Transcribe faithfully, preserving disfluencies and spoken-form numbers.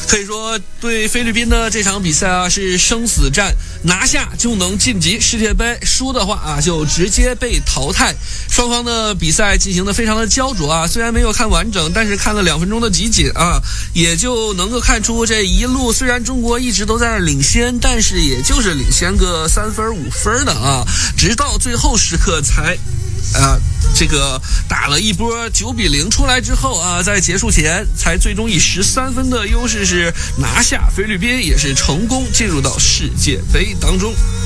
可以说对菲律宾的这场比赛啊是生死战，拿下就能晋级世界杯，输的话啊就直接被淘汰。双方的比赛进行的非常的焦灼啊，虽然没有看完整，但是看了两分钟的集锦啊，也就能够看出这一路虽然中国一直都在那领先，但是也就是领先个三分五分的啊，直到最后时刻才啊，这个打了一波九比零出来之后啊，在结束前才最终以十三分的优势是拿下菲律宾，也是成功进入到世界杯当中。